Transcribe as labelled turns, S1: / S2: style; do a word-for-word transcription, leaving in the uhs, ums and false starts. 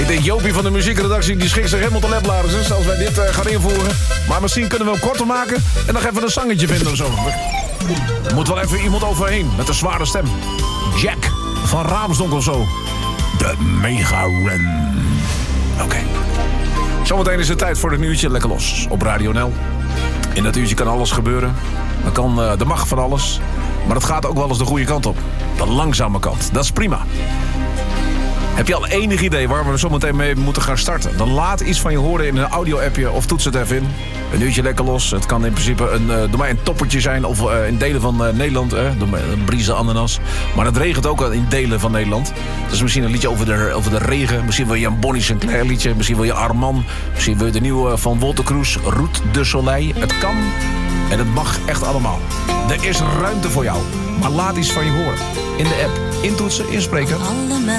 S1: Ik denk Jopie van de muziekredactie die schikt zich helemaal te leplaris als wij dit uh, gaan invoeren. Maar misschien kunnen we hem korter maken en nog even een zangetje vinden of zo. Er moet wel even iemand overheen met een zware stem. Jack van Raamsdonk of zo. De Mega Ren. Oké. Okay. Zometeen is het tijd voor het nieuwtje Lekker Los op Radio N L. In dat uurtje kan alles gebeuren. Er kan, uh, er mag van alles. Maar het gaat ook wel eens de goede kant op. De langzame kant. Dat is prima. Heb je al enig idee waar we zo meteen mee moeten gaan starten? Dan laat iets van je horen in een audio-appje of toets het even in. Een uurtje Lekker Los. Het kan in principe een, uh, door mij een toppertje zijn of uh, in delen van uh, Nederland. Uh, door mij een brieze ananas. Maar het regent ook in delen van Nederland. Dus misschien een liedje over de, over de regen. Misschien wil je een Bonnie Sinclair liedje. Misschien wil je Arman. Misschien wil je de nieuwe van Wolter Kroes. Route de Soleil. Het kan en het mag echt allemaal. Er is ruimte voor jou. Maar laat iets van je horen. In de app, intoetsen, inspreken.